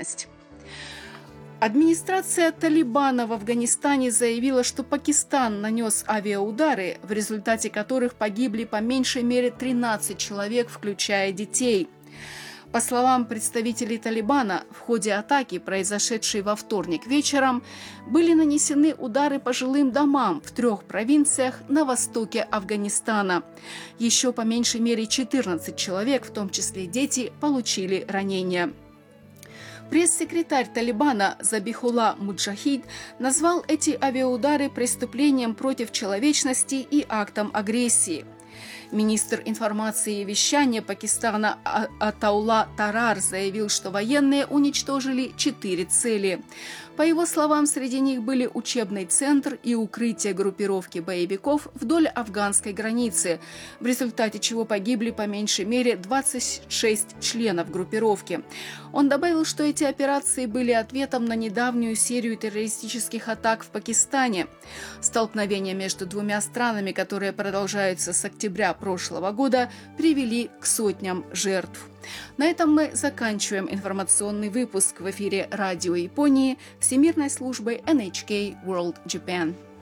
безопасность. Администрация Талибана в Афганистане заявила, что Пакистан нанес авиаудары, в результате которых погибли по меньшей мере 13 человек, включая детей. По словам представителей Талибана, в ходе атаки, произошедшей во вторник вечером, были нанесены удары по жилым домам в 3 провинциях на востоке Афганистана. Еще по меньшей мере 14 человек, в том числе дети, получили ранения. Пресс-секретарь Талибана Забихулла Муджахид назвал эти авиаудары преступлением против человечности и актом агрессии. Министр информации и вещания Пакистана Атаула Тарар заявил, что военные уничтожили 4 цели. По его словам, среди них были учебный центр и укрытие группировки боевиков вдоль афганской границы, в результате чего погибли по меньшей мере 26 членов группировки. Он добавил, что эти операции были ответом на недавнюю серию террористических атак в Пакистане. Столкновения между двумя странами, которые продолжаются с октября прошлого года, привели к сотням жертв. На этом мы заканчиваем информационный выпуск в эфире Радио Японии Всемирной службы NHK World Japan.